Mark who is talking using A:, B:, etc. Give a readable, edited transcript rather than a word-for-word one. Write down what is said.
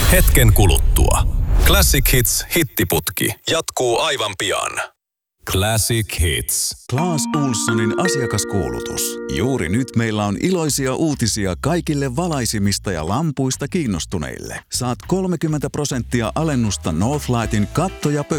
A: hetken kuluttua. Classic Hits hittiputki jatkuu aivan pian. Classic Hits.
B: Clas Ohlsonin asiakaskuulutus. Juuri nyt meillä on iloisia uutisia kaikille valaisimista ja lampuista kiinnostuneille. Saat 30% alennusta Northlightin katto- ja